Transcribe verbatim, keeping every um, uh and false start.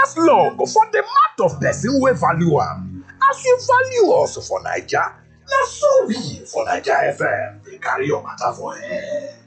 pass love for the mouth of person wey value am. As you value us for Naija, na so we for Naija F M dey carry your matter for air.